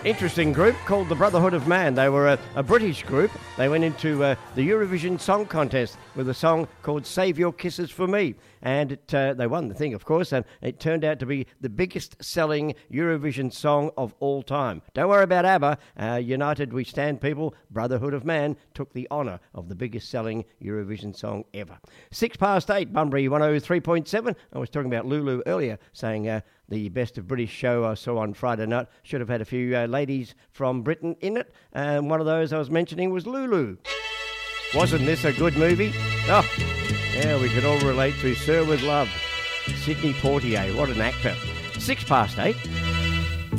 Interesting group called the Brotherhood of Man. They were a British group. They went into the Eurovision Song Contest with a song called Save Your Kisses for Me. And they won the thing, of course, and it turned out to be the biggest selling Eurovision song of all time. Don't worry about ABBA. United We Stand people, Brotherhood of Man, took the honour of the biggest selling Eurovision song ever. 8:06, Bunbury 103.7. I was talking about Lulu earlier, saying the Best of British show I saw on Friday night should have had a few ladies from Britain in it. And one of those I was mentioning was Lulu. Wasn't this a good movie? Oh, yeah, we could all relate to Sir with Love. Sidney Poitier, what an actor. 8:06.